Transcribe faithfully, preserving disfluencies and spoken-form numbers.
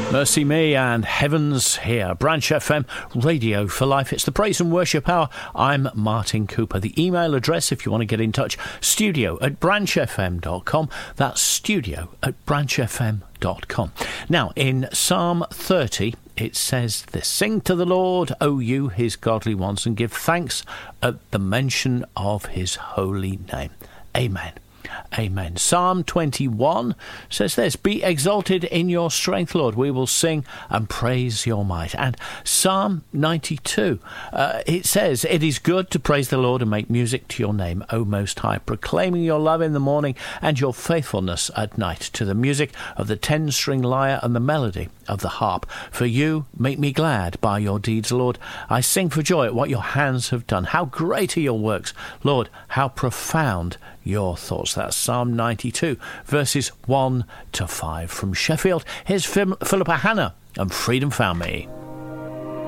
Mercy Me and Heavens Here. Branch F M, Radio for Life. It's the Praise and Worship Hour. I'm Martin Cooper. The email address, if you want to get in touch, studio at branch f m dot com. That's studio at branch f m dot com. Now, in Psalm thirty, it says this: Sing to the Lord, O you, his godly ones, and give thanks at the mention of his holy name. Amen. Amen. Psalm twenty-one says this: Be exalted in your strength, Lord. We will sing and praise your might. And Psalm ninety-two, uh, it says, It is good to praise the Lord and make music to your name, O Most High, proclaiming your love in the morning and your faithfulness at night, to the music of the ten-string lyre and the melody of the harp. For you make me glad by your deeds, Lord. I sing for joy at what your hands have done. How great are your works, Lord, how profound your thoughts. That's Psalm ninety-two, verses one to five. From Sheffield, here's Philippa Hannah and Freedom Found Me.